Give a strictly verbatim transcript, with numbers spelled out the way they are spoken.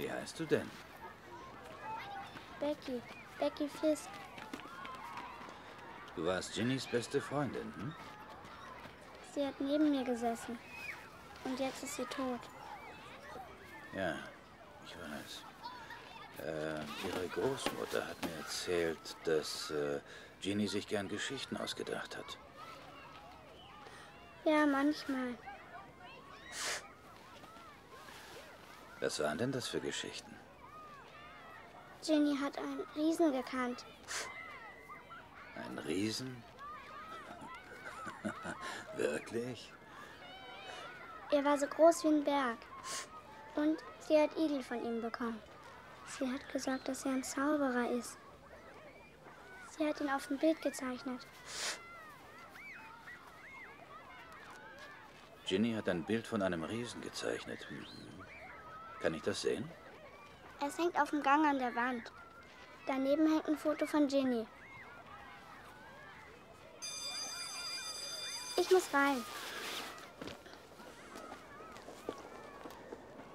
Wie heißt du denn? Becky. Becky Fisk. Du warst Ginnys beste Freundin, hm? Sie hat neben mir gesessen. Und jetzt ist sie tot. Ja, ich weiß. Äh, ihre Großmutter hat mir erzählt, dass äh, Ginny sich gern Geschichten ausgedacht hat. Ja, manchmal. Was waren denn das für Geschichten? Ginny hat einen Riesen gekannt. Ein Riesen? Wirklich? Er war so groß wie ein Berg. Und sie hat Igel von ihm bekommen. Sie hat gesagt, dass er ein Zauberer ist. Sie hat ihn auf dem Bild gezeichnet. Ginny hat ein Bild von einem Riesen gezeichnet. Mhm. Kann ich das sehen? Es hängt auf dem Gang an der Wand. Daneben hängt ein Foto von Ginny. Ich muss rein.